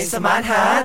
Smart Heart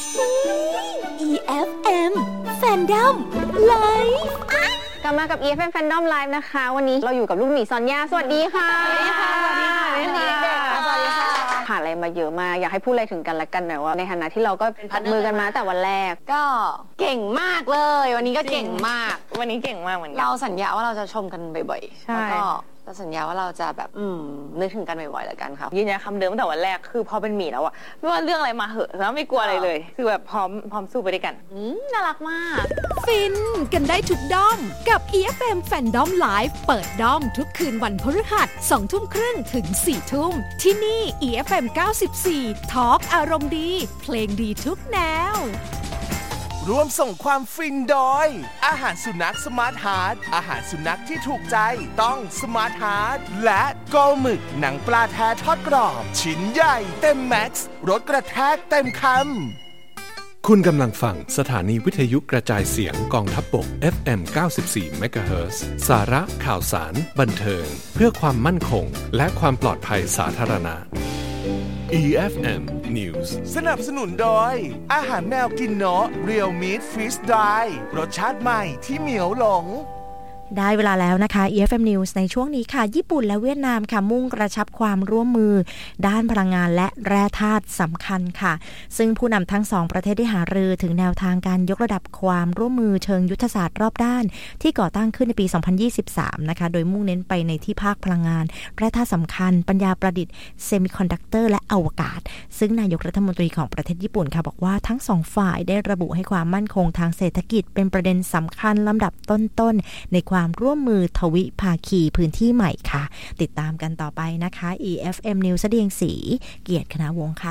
EFM Fandom Live กลับมากับ EFM Fandom Live นะคะวันนี้เราอยู่กับลูกหมีซอนยาสวัสดีค่ะสวัสดีค่ะสวัสดีค่ะสวัสดีค่ะผ่านอะไรมาเยอะมากอยากให้พูดอะไรถึงกันและกันหน่อยว่าในฐานะที่เราก็พัดมือกันมาแต่วันแรกก็เก่งมากเลยวันนี้ก็เก่งมากวันนี้เก่งมากเหมือนกันเราสัญญาว่าเราจะชมกันบ่อยๆแล้วก็เราสัญญาว่าเราจะแบบนึกถึงกันบ่อยๆแล้วกันค่ะยืนยันคำเดิมตั้งแต่วันแรกคือพอเป็นหมีแล้วอะไม่ว่าเรื่องอะไรมาเหอะแล้วไม่กลัวอะไรเลยคือแบบพร้อมสู้ไปด้วยกันน่ารักมากฟินกันได้ทุกด้อมกับ EFM Fandom Live เปิดด้อมทุกคืนวันพฤหัส 20:30 ถึง 4 ทุ่มที่นี่ EFM 94 Talk อารมณ์ดีเพลงดีทุกแนวร่วมส่งความฟินโดยอาหารสุนัขสมาร์ทฮาร์ทอาหารสุนัขที่ถูกใจต้องสมาร์ทฮาร์ทและโกหมึกหนังปลาแท้ทอดกรอบชิ้นใหญ่เต็มแม็กซ์รสกระแทกเต็มคำคุณกำลังฟังสถานีวิทยุกระจายเสียงกองทัพบก FM 94 MHz สาระข่าวสารบันเทิงเพื่อความมั่นคงและความปลอดภัยสาธารณะEFM News สนับสนุนโดยอาหารแมวกินเนาะ Real Meat Freeze Dry รสชาติใหม่ที่เหมียวหลงได้เวลาแล้วนะคะ EFM News ในช่วงนี้ค่ะญี่ปุ่นและเวียดนามค่ะมุ่งกระชับความร่วมมือด้านพลังงานและแร่ธาตุสำคัญค่ะซึ่งผู้นำทั้งสองประเทศได้หารือถึงแนวทางการยกระดับความร่วมมือเชิงยุทธศาสตร์รอบด้านที่ก่อตั้งขึ้นในปี 2023 นะคะโดยมุ่งเน้นไปในที่ภาคพลังงานแร่ธาตุสำคัญปัญญาประดิษฐ์เซมิคอนดักเตอร์และอวกาศซึ่งนายกรัฐมนตรีของประเทศญี่ปุ่นค่ะบอกว่าทั้งสองฝ่ายได้ระบุให้ความมั่นคงทางเศรษฐกิจเป็นประเด็นสำคัญลำดับต้นๆในความร่วมมือทวิภาคีพื้นที่ใหม่ค่ะติดตามกันต่อไปนะคะ EFM News เดียงศรีเกียรติคณวงศ์ค่ะ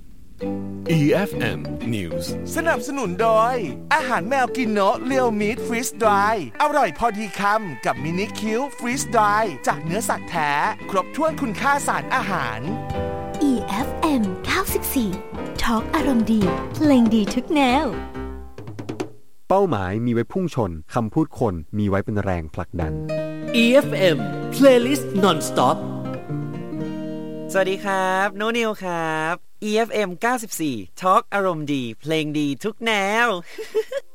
EFM News สนับสนุนโดยอาหารแมวกินเนาะ Real Meat Freeze Dry อร่อยพอดีคำกับมินิคิว Freeze Dry จากเนื้อสัตว์แท้ครบถ้วนคุณค่าสารอาหาร EFM 94 Talk อารมณ์ดีเพลงดีทุกแนวเป้าหมายมีไว้พุ่งชนคำพูดคนมีไว้เป็นแรงผลักดัน EFM Playlist Non-Stop สวัสดีครับโนนิวครับ EFM 94 Talk อารมณ์ดีเพลงดีทุกแนว